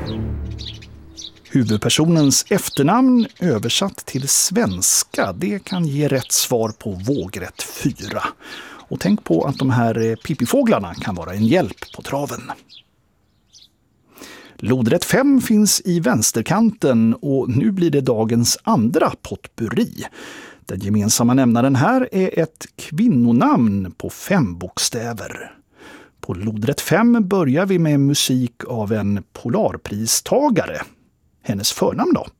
Huvudpersonens efternamn översatt till svenska, det kan ge rätt svar på vågrätt 4. Och tänk på att de här pippifåglarna kan vara en hjälp på traven. Lodrätt 5 finns i vänsterkanten och nu blir det dagens andra potpurri. Den gemensamma nämnaren här är ett kvinnonamn på 5 bokstäver. På lodrätt 5 börjar vi med musik av en polarpristagare. Hennes förnamn då?